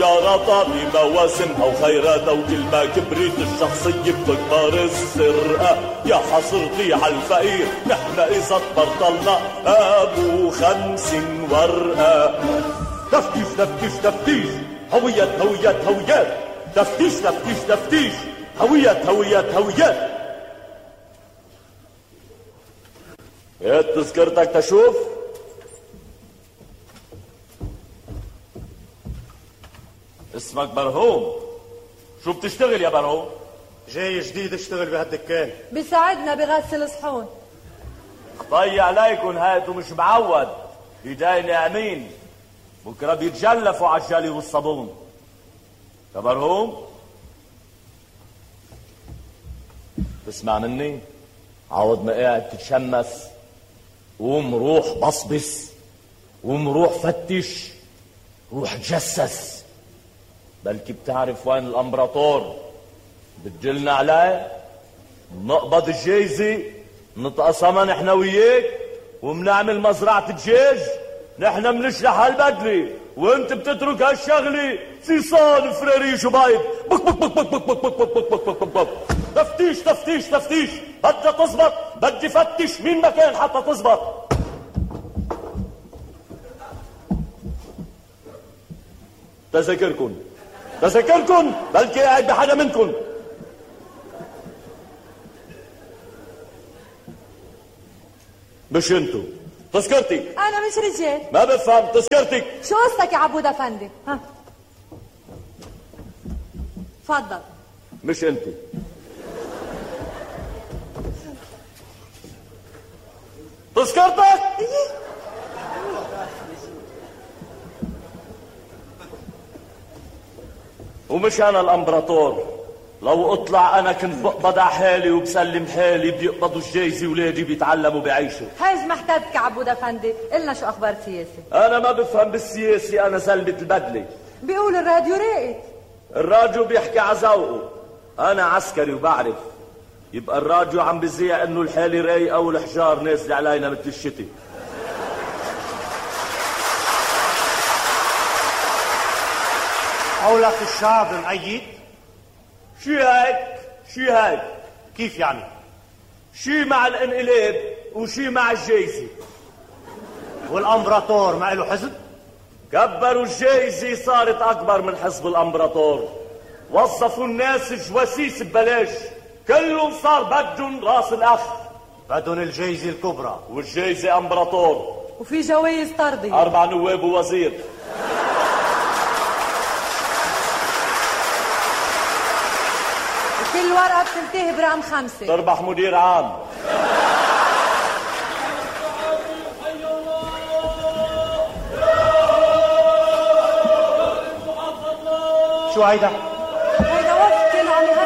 التجارة بمواسمها وخيراتها، وكل ما كبرت الشخصية بتكبر السرقة. يا حصرتي على الفقير نحن إذا تبرطلنا أبو 50 ورقة. تفتيش تفتيش تفتيش، هويات هويات هويات، تفتيش تفتيش تفتيش، هويات هويات هويات. هات تذكرتك تشوف. اسمك برهوم، شو بتشتغل يا برهوم؟ جاي جديد اشتغل بهالدكان. بيساعدنا بغسل الصحون. طي عليكم هاتوا مش معود، ايدينا امين، بكره بيتجلفوا على الجلي والصابون. يا برهوم تسمع مني؟ عوض ما قاعد تتشمس، قوم روح بصبص، قوم روح فتش، روح تجسس. بلكي بتعرف وين الامبراطور، بتدلنا عليه، نقبض الجايزة، نتقسمها نحن وياك، ومنعمل مزرعة دجاج، نحن منشلح هالبدلة، وانت بتترك هالشغلة صيصان فراريش وبيض. بك بك بك بك بك بك بك بك بك بك بك. تفتيش تفتيش تفتيش، بدها تزبط، بدي فتش مين مكان حتى تزبط. تذكركن تذكركن، بلكي قاعد بحدا منكن. مش انتو تذكرتي. انا مش رجال. ما بفهم تذكرتك. شو قصتك يا عبود افندي؟ ها تفضل. مش انت. تذكرتك. ومش انا الامبراطور، لو اطلع انا كنت بقبض على حالي وبسلم حالي، بيقبضوا الجايزة ولادي بيتعلموا بعيشوا. حاج محتاجك يا عبود افندي، قلنا شو اخبار سياسي. انا ما بفهم بالسياسي، انا زلمة البدلة. بيقول الراديو راقد. الراديو بيحكي على ذوقه، انا عسكري وبعرف. يبقى الراديو عم بزيع انه الحالة رايقة والحجار نازلة علينا مثل الشتي. قولك الشعب مؤيد؟ شي هيك شي هيك. كيف يعني؟ شي مع الانقلاب وشي مع الجايزة. والامبراطور ما له حزب؟ كبروا الجايزة صارت اكبر من حزب الامبراطور، وظفوا الناس جواسيس ببلاش، كلهم صار بدهم راس الاخ. بدهم الجايزة الكبرى، والجايزة امبراطور، وفي جوائز طردية، 4 نواب ووزير. كل ورقة بتنتهي برقم 5. تربح مدير عام. شو هيدا؟